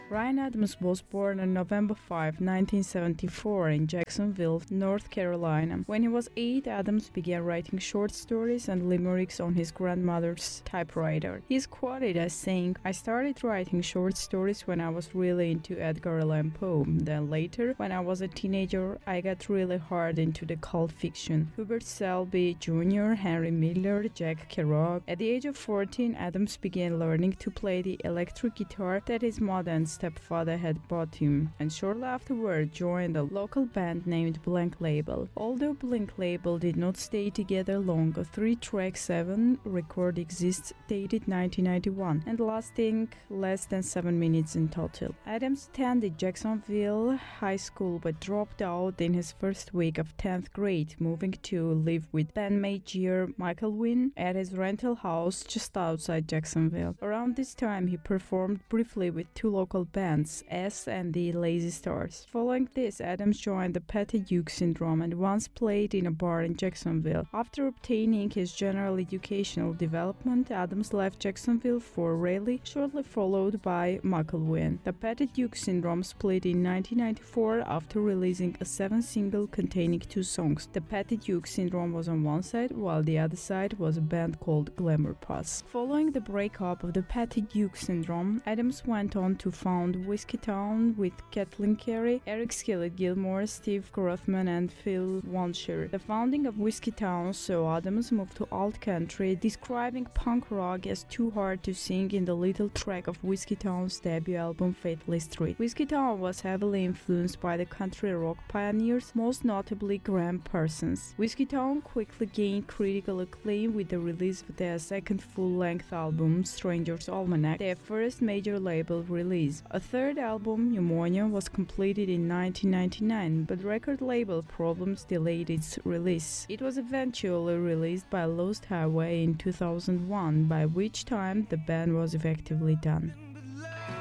Ryan Adams was born on November 5, 1974 in Jacksonville, North Carolina. When he was 8, Adams began writing short stories and limericks on his grandmother's typewriter. He is quoted as saying, "I started writing short stories when I was really into Edgar Allan Poe. Then later, when I was a teenager, I got really hard into the cult fiction. Hubert Selby Jr., Henry Miller, Jack Kerouac." At the age of 14, Adams began learning to play the electric guitar that his mother and stepfather had bought him, and shortly afterward joined a local band named Blank Label. Although Blank Label did not stay together long, a 3-track 7 record exists dated 1991 and lasting less than 7 minutes in total. Adams attended Jacksonville High School but dropped out in his first week of 10th grade, moving to live with bandmate Michael Wynn at his rental house just outside Jacksonville. Around this time, he performed briefly with 2 local bands, S and the Lazy Stars. Following this, Adams joined the Patty Duke Syndrome and once played in a bar in Jacksonville. After obtaining his general educational development, Adams left Jacksonville for Raleigh, shortly followed by Michael Wynn. The Patty Duke Syndrome split in 1994 after releasing a 7th single containing 2 songs. The Patty Duke Syndrome was on one side, while the other side was a band called Glamour Puss. Following the breakup of the Patty Duke Syndrome, Adams went on to found Whiskeytown with Kathleen Carey, Eric Skillet Gilmore, Steve Grothman, and Phil Wandsher. The founding of Whiskeytown saw Adams move to alt country, describing punk rock as too hard to sing in the little track of Whiskeytown's debut album Faithless Street. Whiskeytown was heavily influenced by the country rock pioneers, most notably Graham Parsons. Whiskeytown quickly gained critical acclaim with the release of their second full-length album, Stranger's Almanac, their first major label release. A third album, Pneumonia, was completed in 1999, but record label problems delayed its release. It was eventually released by Lost Highway in 2001, by which time the band was effectively done.